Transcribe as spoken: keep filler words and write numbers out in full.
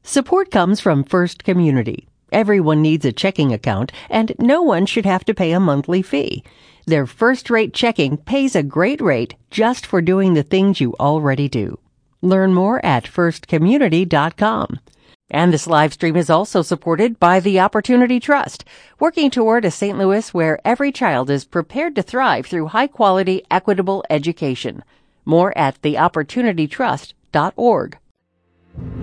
Support comes from First Community. Everyone needs a checking account, and no one should have to pay a monthly fee. Their first-rate checking pays a great rate just for doing the things you already do. Learn more at first community dot com. And this live stream is also supported by the Opportunity Trust, working toward a Saint Louis where every child is prepared to thrive through high-quality, equitable education. More at the opportunity trust dot org.